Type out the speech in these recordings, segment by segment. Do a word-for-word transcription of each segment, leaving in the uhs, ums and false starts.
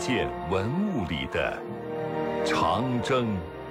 件文物里的长征。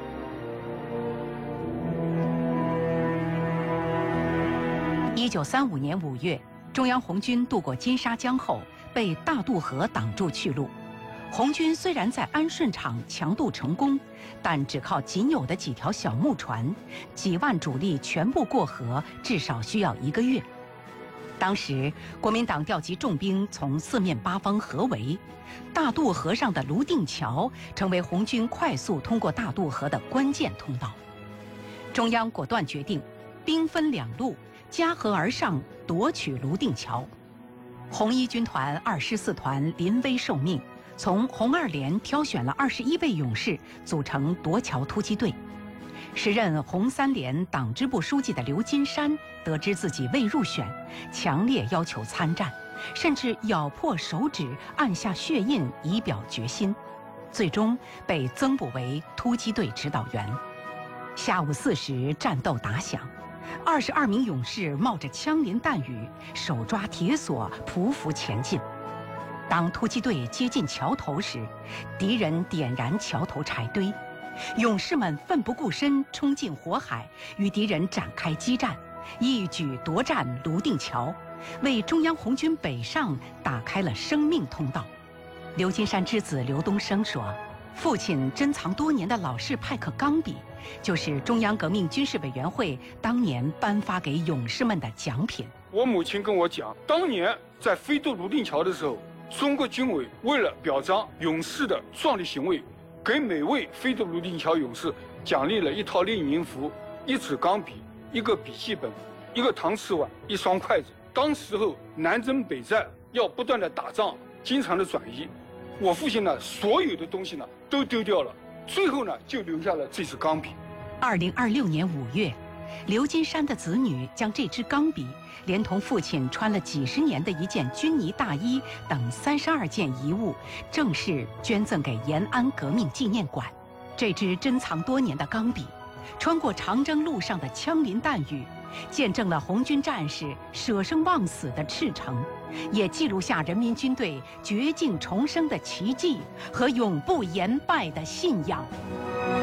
一九三五年五月，中央红军渡过金沙江后，被大渡河挡住去路。红军虽然在安顺场强渡成功，但只靠仅有的几条小木船，几万主力全部过河，至少需要一个月。当时国民党调集重兵从四面八方合围，大渡河上的泸定桥成为红军快速通过大渡河的关键通道。中央果断决定，兵分两路，夹河而上，夺取泸定桥。红一军团二师四团临危受命，从红二连挑选了二十一位勇士，组成夺桥突击队。时任红三连党支部书记的刘金山得知自己未入选，强烈要求参战，甚至咬破手指，按下血印以表决心，最终被增补为突击队指导员。下午四时，战斗打响，二十二名勇士冒着枪林弹雨，手抓铁索，匍匐前进。当突击队接近桥头时，敌人点燃桥头柴堆，勇士们奋不顾身冲进火海，与敌人展开激战，一举夺占泸定桥，为中央红军北上打开了生命通道。刘金山之子刘东升说，父亲珍藏多年的老式派克钢笔，就是中央革命军事委员会当年颁发给勇士们的奖品。 我母亲跟我讲，当年在飞渡泸定桥的时候，中国军委为了表彰勇士的壮丽行为，给每位飞渡泸定桥勇士奖励了一套列宁服、一支钢笔、一个笔记本、一个搪瓷碗、一双筷子。当时候南征北战要不断的打仗，经常的转移，我父亲呢所有的东西呢都丢掉了，最后呢就留下了这支钢笔。 二零二六年五月，刘金山的子女将这支钢笔连同父亲穿了几十年的一件军呢大衣等三十二件遗物，正式捐赠给延安革命纪念馆。这支珍藏多年的钢笔，穿过长征路上的枪林弹雨，见证了红军战士舍生忘死的赤诚，也记录下人民军队绝境重生的奇迹和永不言败的信仰。